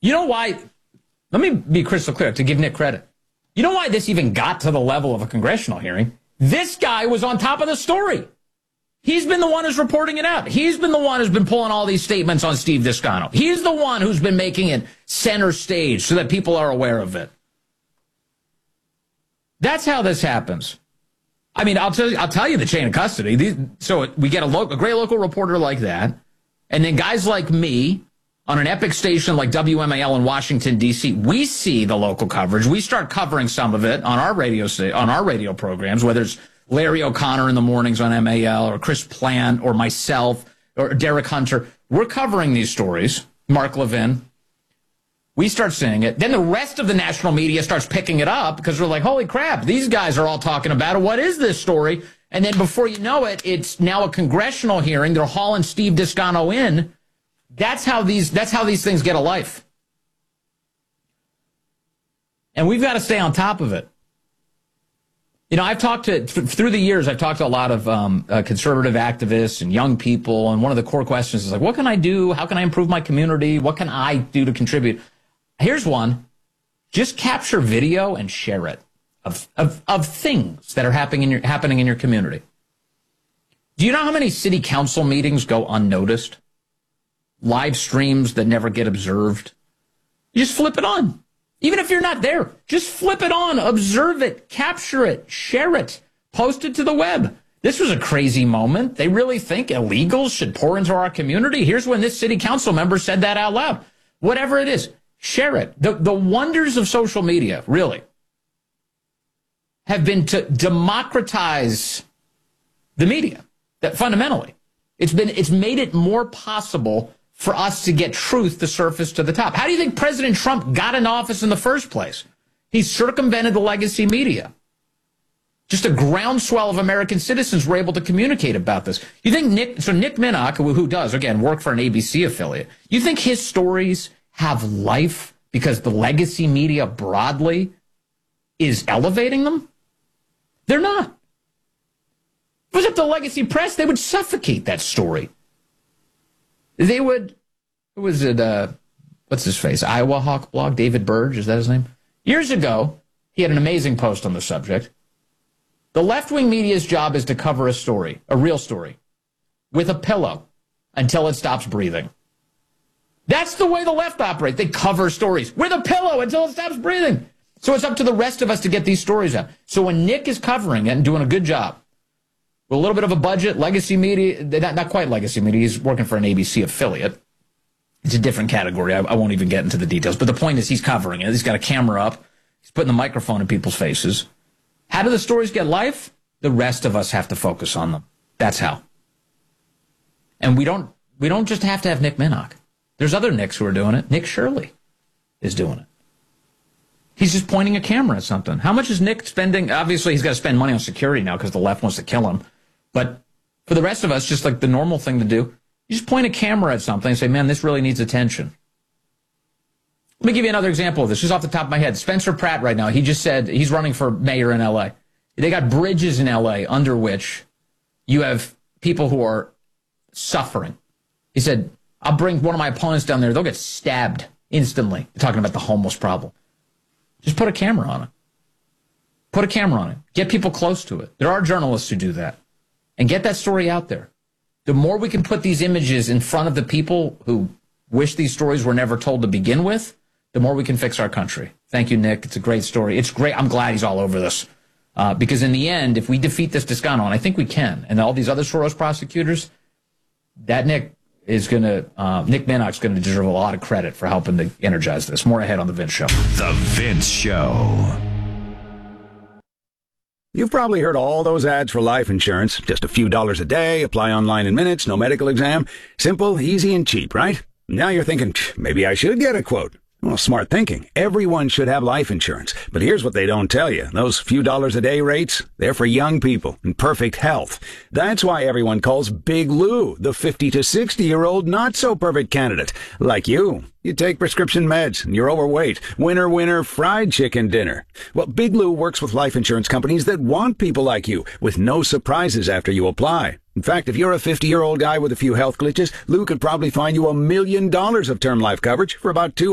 You know why? Let me be crystal clear to give Nick credit. You know why this even got to the level of a congressional hearing? This guy was on top of the story. He's been the one who's reporting it out. He's been the one who's been pulling all these statements on Steve Descano. He's the one who's been making it center stage so that people are aware of it. That's how this happens. I mean, I'll tell you the chain of custody. So we get a great local reporter like that, and then guys like me on an epic station like WMAL in Washington, D.C., we see the local coverage. We start covering some of it on our radio programs, whether it's Larry O'Connor in the mornings on MAL or Chris Plant or myself or Derek Hunter. We're covering these stories, Mark Levin. We start seeing it. Then the rest of the national media starts picking it up because we're like, holy crap, these guys are all talking about it. What is this story? And then before you know it, it's now a congressional hearing. They're hauling Steve Descano in. That's how these things get a life. And we've got to stay on top of it. You know, through the years, I've talked to a lot of conservative activists and young people, and one of the core questions is like, what can I do? How can I improve my community? What can I do to contribute? Here's one. Just capture video and share it of things that are happening in your community. Do you know how many city council meetings go unnoticed? Live streams that never get observed? You just flip it on. Even if you're not there, just flip it on, observe it, capture it, share it, post it to the web. This was a crazy moment. They really think illegals should pour into our community? Here's when this city council member said that out loud. Whatever it is, share it. The wonders of social media, really, have been to democratize the media. That fundamentally, it's made it more possible for us to get truth to surface to the top. How do you think President Trump got in office in the first place? He circumvented the legacy media. Just a groundswell of American citizens were able to communicate about this. You think Nick Minnock, who does, again, work for an ABC affiliate, you think his stories have life because the legacy media broadly is elevating them? They're not. If it was up to the legacy press, they would suffocate that story. They would, what's his face? Iowa Hawk blog, David Burge, is that his name? Years ago, he had an amazing post on the subject. The left-wing media's job is to cover a story, a real story, with a pillow until it stops breathing. That's the way the left operate. They cover stories with a pillow until it stops breathing. So it's up to the rest of us to get these stories out. So when Nick is covering it and doing a good job, with a little bit of a budget, legacy media, not quite legacy media, he's working for an ABC affiliate. It's a different category. I won't even get into the details. But the point is he's covering it. He's got a camera up. He's putting the microphone in people's faces. How do the stories get life? The rest of us have to focus on them. That's how. And we don't just have to have Nick Minnock. There's other Nicks who are doing it. Nick Shirley is doing it. He's just pointing a camera at something. How much is Nick spending? Obviously, he's got to spend money on security now because the left wants to kill him. But for the rest of us, just like the normal thing to do, you just point a camera at something and say, man, this really needs attention. Let me give you another example of this, just off the top of my head. Spencer Pratt right now, he just said he's running for mayor in L.A. They got bridges in L.A. under which you have people who are suffering. He said, I'll bring one of my opponents down there. They'll get stabbed instantly. Talking about the homeless problem. Just put a camera on it. Put a camera on it. Get people close to it. There are journalists who do that. And get that story out there. The more we can put these images in front of the people who wish these stories were never told to begin with, the more we can fix our country. Thank you, Nick. It's a great story. It's great. I'm glad he's all over this. Because in the end, if we defeat this Descano, and I think we can, and all these other Soros prosecutors, that Nick Minnock's going to deserve a lot of credit for helping to energize this. More ahead on The Vince Show. The Vince Show. You've probably heard all those ads for life insurance. Just a few dollars a day, apply online in minutes, no medical exam. Simple, easy, and cheap, right? Now you're thinking, maybe I should get a quote. Well, smart thinking. Everyone should have life insurance. But here's what they don't tell you. Those few dollars a day rates, they're for young people in perfect health. That's why everyone calls Big Lou the 50 to 60-year-old not-so-perfect candidate. Like you. You take prescription meds, and you're overweight. Winner, winner, fried chicken dinner. Well, Big Lou works with life insurance companies that want people like you, with no surprises after you apply. In fact, if you're a 50-year-old guy with a few health glitches, Lou could probably find you $1 million of term life coverage for about